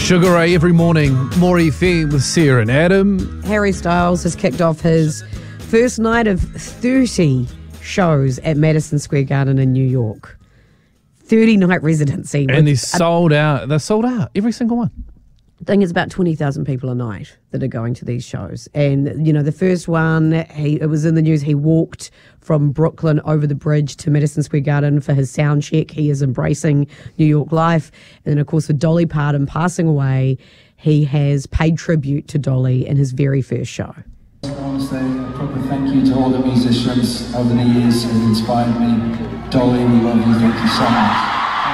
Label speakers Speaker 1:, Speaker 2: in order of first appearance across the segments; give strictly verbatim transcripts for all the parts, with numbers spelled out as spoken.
Speaker 1: Sugar Ray every morning. More F M with Sarah and Adam.
Speaker 2: Harry Styles has kicked off his first night of thirty shows at Madison Square Garden in New York. thirty night residency.
Speaker 1: And he's sold out. They're sold out, every single one.
Speaker 2: I think it's about twenty thousand people a night that are going to these shows. And, you know, the first one, he, it was in the news, he walked from Brooklyn over the bridge to Madison Square Garden for his sound check. He is embracing New York life. And then, of course, with Dolly Parton passing away, he has paid tribute to Dolly in his very first show.
Speaker 3: I want to say a proper thank you to all the musicians over the years who've inspired me. Dolly, we love you. Thank you so much.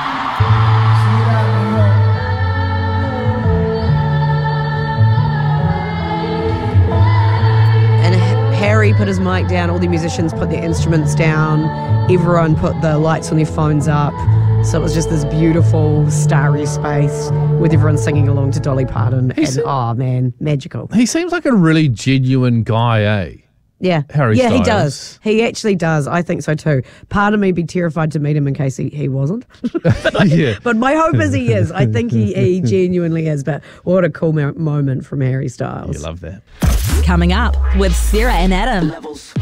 Speaker 2: Harry put his mic down, all the musicians put their instruments down, everyone put the lights on their phones up. So it was just this beautiful, starry space with everyone singing along to Dolly Parton.
Speaker 1: He's
Speaker 2: and
Speaker 1: a-
Speaker 2: oh man, magical.
Speaker 1: He seems like a really genuine guy, eh?
Speaker 2: Yeah.
Speaker 1: Harry
Speaker 2: yeah,
Speaker 1: Styles.
Speaker 2: he does. He actually does. I think so too. Part of me be terrified to meet him in case he, he wasn't. but, I,
Speaker 1: Yeah.
Speaker 2: but my hope is he is. I think he, he genuinely is. But what a cool mo- moment from Harry Styles.
Speaker 1: You love that.
Speaker 4: Coming up with Sarah and Adam.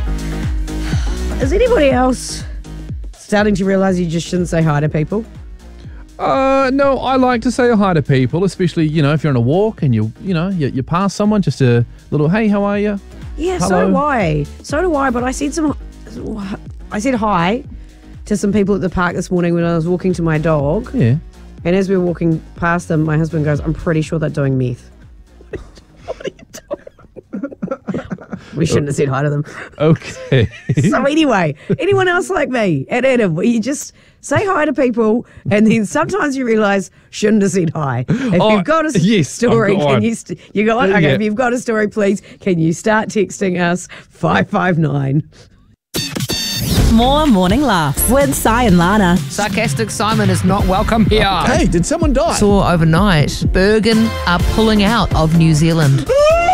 Speaker 2: Is anybody else starting to realise you just shouldn't say hi to people?
Speaker 1: Uh, no, I like to say hi to people, especially, you know, if you're on a walk and you, you know, you, you pass someone, just a little, hey, how are you?
Speaker 2: Yeah,
Speaker 1: Hello.
Speaker 2: so do I. So do I, but I said some I said hi to some people at the park this morning when I was walking to my dog.
Speaker 1: Yeah.
Speaker 2: And as we were walking past them, my husband goes, I'm pretty sure they're doing meth. What are you doing? We shouldn't have said hi to them.
Speaker 1: Okay.
Speaker 2: So anyway, anyone else like me at Adam, where you just say hi to people and then sometimes you realise shouldn't have said hi. If
Speaker 1: Oh,
Speaker 2: you've got a s-
Speaker 1: yes,
Speaker 2: story,
Speaker 1: I've got
Speaker 2: can
Speaker 1: one.
Speaker 2: you st- you go on? Okay,
Speaker 1: Yeah.
Speaker 2: if you've got a story, please can you start texting us five five nine.
Speaker 4: More morning laughs with Si and Lana.
Speaker 5: Sarcastic Simon is not welcome here.
Speaker 6: Hey, did someone die?
Speaker 5: Saw overnight, Bergen are pulling out of New Zealand.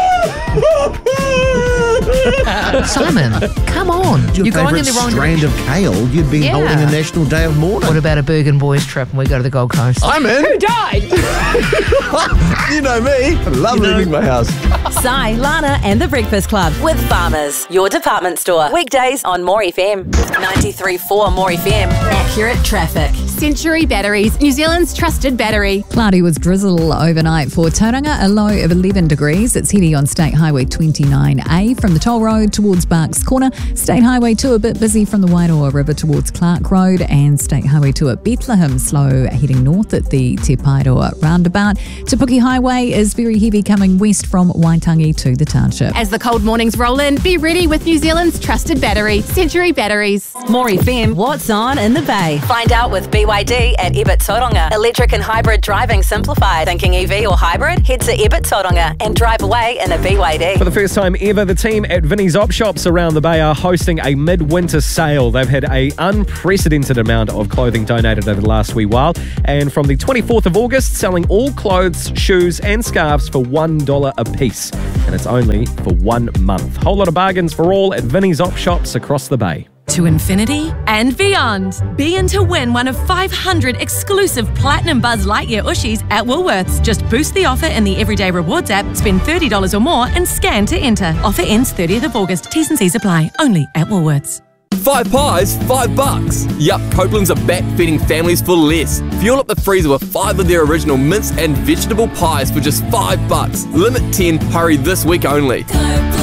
Speaker 5: Simon, come on.
Speaker 6: Your
Speaker 5: You're going in
Speaker 6: favourite
Speaker 5: the wrong
Speaker 6: strand
Speaker 5: direction.
Speaker 6: of kale, you'd been
Speaker 5: Yeah.
Speaker 6: holding a national day of mourning.
Speaker 5: What about a Bergen boys trip and we go to the Gold Coast?
Speaker 6: I'm in.
Speaker 2: Who died?
Speaker 6: You know me. I love leaving my house.
Speaker 4: Si, Lana and the Breakfast Club with Farmers, your department store. Weekdays on More F M. ninety-three point four More F M. Accurate traffic.
Speaker 7: Century Batteries, New Zealand's trusted battery.
Speaker 8: Cloudy with drizzle overnight for Tauranga, a low of eleven degrees. It's heavy on State Highway twenty-nine A from the toll road towards Barks Corner. State Highway two a bit busy from the Wairoa River towards Clark Road, and State Highway two at Bethlehem slow heading north at the Te Paeroa roundabout. Te Puke Highway is very heavy coming west from Waitangi to the township.
Speaker 7: As the cold mornings roll in, be ready with New Zealand's trusted battery, Century Batteries.
Speaker 4: More F M, what's on in the Bay? Find out with B Y D at Ebert Tauranga. Electric and hybrid driving simplified. Thinking E V or hybrid? Head to Ebert Tauranga and drive away in a B Y D.
Speaker 9: For the first time ever, the team at Vinnie's Op Shops around the Bay are hosting a midwinter sale. They've had an unprecedented amount of clothing donated over the last wee while. And from the twenty-fourth of August, selling all clothes, shoes and scarves for one dollar a piece. And it's only for one month. Whole lot of bargains for all at Vinnie's Op Shops across the Bay.
Speaker 10: To infinity and beyond. Be in to win one of five hundred exclusive Platinum Buzz Lightyear Ushies at Woolworths. Just boost the offer in the Everyday Rewards app, spend thirty dollars or more and scan to enter. Offer ends thirtieth of August. T's and C's apply. Only at Woolworths.
Speaker 11: Five pies, five bucks. Yup, Copeland's are back feeding families for less. Fuel up the freezer with five of their original mince and vegetable pies for just five bucks. Limit ten, hurry this week only.